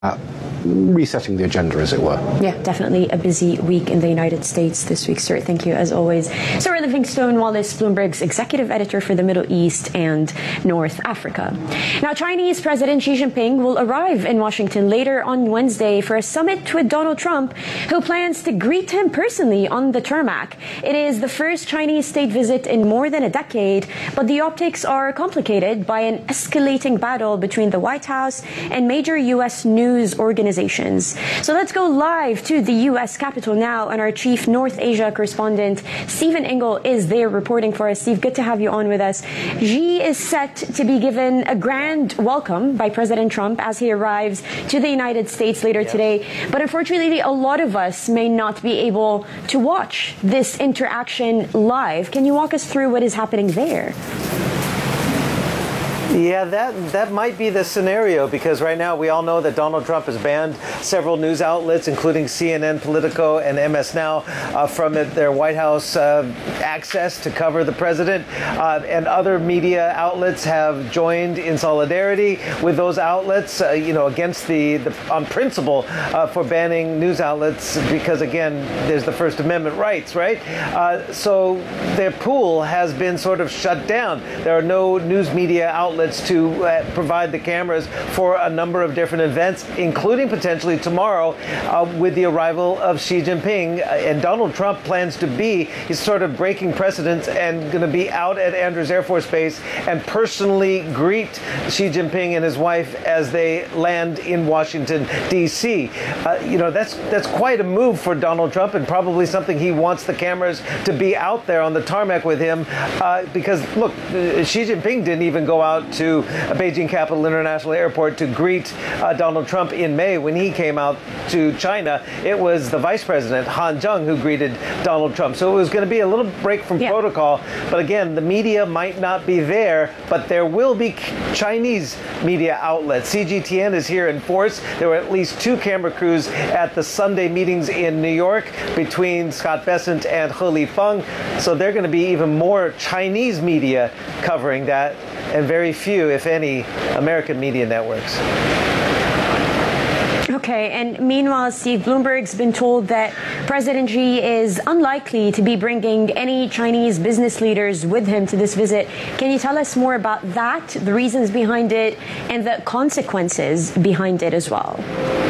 resetting the agenda, as it were. Yeah, definitely a busy week in the United States this week, Stuart. Thank you, as always. Stuart Livingstone Wallace, Bloomberg's executive editor for the Middle East and North Africa. Now, Chinese President Xi Jinping will arrive in Washington later on Wednesday for a summit with Donald Trump, who plans to greet him personally on the tarmac. It is the first Chinese state visit in more than a decade, but the optics are complicated by an escalating battle between the White House and major U.S. news organizations. So let's go live to the U.S. Capitol now, and our chief North Asia correspondent, Stephen Engel, is there reporting for us. Steve, good to have you on with us. Xi is set to be given a grand welcome by President Trump as he arrives to the United States later today. But unfortunately, a lot of us may not be able to watch this interaction live. Can you walk us through what is happening there? Yeah, that might be the scenario, because right now we all know that Donald Trump has banned several news outlets, including CNN, Politico, and MS Now, from their White House access to cover the president. And other media outlets have joined in solidarity with those outlets, against on principle for banning news outlets, because, again, there's the First Amendment rights, right? So their pool has been sort of shut down. There are no news media outlets to provide the cameras for a number of different events, including potentially tomorrow with the arrival of Xi Jinping. And Donald Trump plans to he's sort of breaking precedents and going to be out at Andrews Air Force Base and personally greet Xi Jinping and his wife as they land in Washington, D.C. That's quite a move for Donald Trump, and probably something he wants the cameras to be out there on the tarmac with him, because, look, Xi Jinping didn't even go out to Beijing Capital International Airport to greet Donald Trump in May when he came out to China. It was the vice president, Han Zheng, who greeted Donald Trump. So it was going to be a little break from protocol. But again, the media might not be there, but there will be Chinese media outlets. CGTN is here in force. There were at least 2 camera crews at the Sunday meetings in New York between Scott Bessent and He Lifeng. So they're going to be even more Chinese media covering that, and very few, if any, American media networks. Okay, and meanwhile, Steve, Bloomberg's been told that President Xi is unlikely to be bringing any Chinese business leaders with him to this visit. Can you tell us more about that, the reasons behind it, and the consequences behind it as well?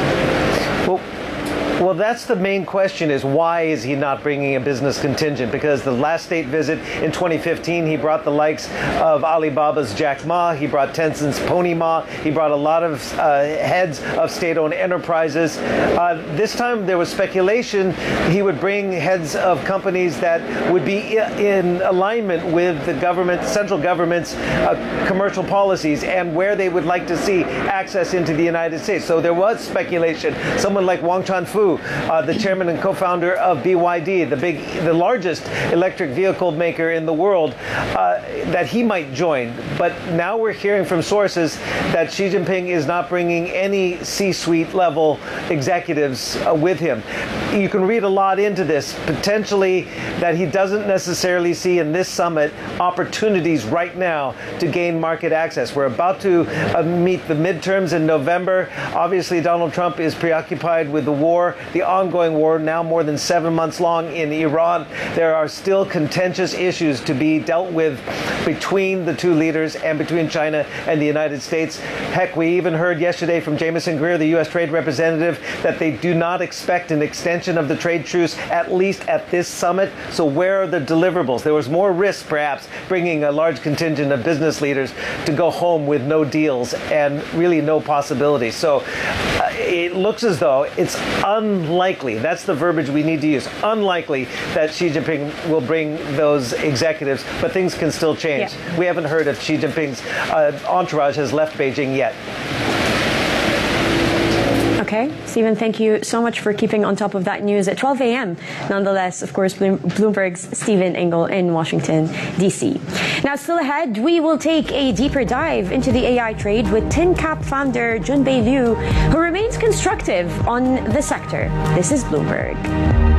Well, that's the main question, is why is he not bringing a business contingent? Because the last state visit in 2015, he brought the likes of Alibaba's Jack Ma, he brought Tencent's Pony Ma, he brought a lot of heads of state-owned enterprises. This time there was speculation he would bring heads of companies that would be in alignment with the government, central government's commercial policies and where they would like to see access into the United States. So there was speculation. Someone like Wang Chuanfu, the chairman and co-founder of BYD, the largest electric vehicle maker in the world, that he might join. But now we're hearing from sources that Xi Jinping is not bringing any C-suite level executives with him. You can read a lot into this, potentially that he doesn't necessarily see in this summit opportunities right now to gain market access. We're about to meet the midterms in November. Obviously, Donald Trump is preoccupied with the war, the ongoing war, now more than 7 months long in Iran. There are still contentious issues to be dealt with between the two leaders and between China and the United States. Heck, we even heard yesterday from Jameson Greer, the U.S. Trade Representative, that they do not expect an extension of the trade truce, at least at this summit. So where are the deliverables? There was more risk, perhaps, bringing a large contingent of business leaders to go home with no deals and really no possibilities. So it looks as though it's unlikely, that's the verbiage we need to use, unlikely that Xi Jinping will bring those executives, but things can still change. Yeah. We haven't heard if Xi Jinping's entourage has left Beijing yet. Okay, Stephen, thank you so much for keeping on top of that news at 12 a.m. Nonetheless, of course, Bloomberg's Stephen Engel in Washington, D.C. Now, still ahead, we will take a deeper dive into the AI trade with TinCap founder Junbei Liu, who remains constructive on the sector. This is Bloomberg.